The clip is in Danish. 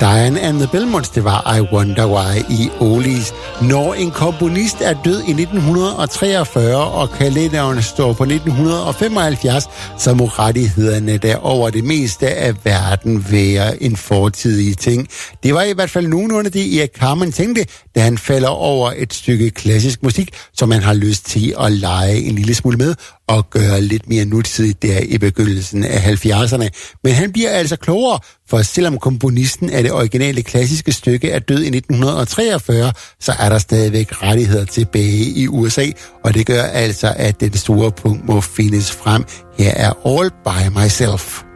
Diane and the Belmonts, det var I Wonder Why i Oldies. Når en komponist er død i 1943, og kalenderen står på 1975, så må rettighederne der over det meste af verden være en fortidig ting. Det var i hvert fald nogenlunde det, Erik Carmen tænkte, da han falder over et stykke klassisk musik, som han har lyst til at lege en lille smule med og gøre lidt mere nutidigt der i begyndelsen af 70'erne. Men han bliver altså klogere, for selvom komponisten af det originale klassiske stykke er død i 1943, så er der stadigvæk rettigheder tilbage i USA, og det gør altså, at den store punkt må findes frem. Her er All By Myself.